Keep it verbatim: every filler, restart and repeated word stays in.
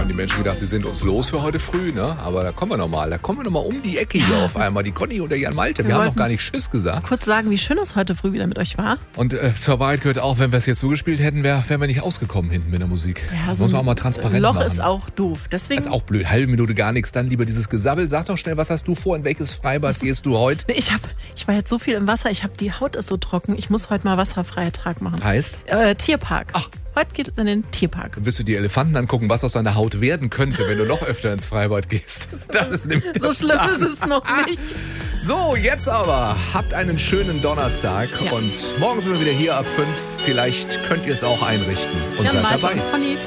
haben die Menschen gedacht, sie sind uns los für heute früh, ne? Aber da kommen wir nochmal. Da kommen wir nochmal um die Ecke hier auf einmal. Die Conny und der Jan Malte. Wir, wir haben noch gar nicht Tschüss gesagt. Kurz sagen, wie schön es heute früh wieder mit euch war. Und äh, zur Wahrheit gehört auch, wenn wir es jetzt so gespielt hätten, wären wär wir nicht ausgekommen hinten mit der Musik. Ja, so muss man auch mal transparent Loch machen. ist auch doof. Deswegen Das ist auch blöd. Halbe Minute gar nichts. Dann lieber dieses Gesabbel. Sag doch schnell, was hast du vor? In welches Freibad gehst du heute? Nee, ich, hab, ich war jetzt so viel im Wasser. Ich hab, die Haut ist so trocken. Ich muss heute mal wasserfreien Tag machen. Heißt? Äh, Tierpark. Ach. Heute geht es in den Tierpark. Dann wirst du die Elefanten angucken, was aus deiner Haut werden könnte, wenn du noch öfter ins Freibad gehst. Das ist nämlich so das schlimm Plan. ist es noch nicht. So, jetzt aber. Habt einen schönen Donnerstag. Ja. Und morgen sind wir wieder hier ab fünf. Vielleicht könnt ihr es auch einrichten und Jan seid Malte dabei. und Conny.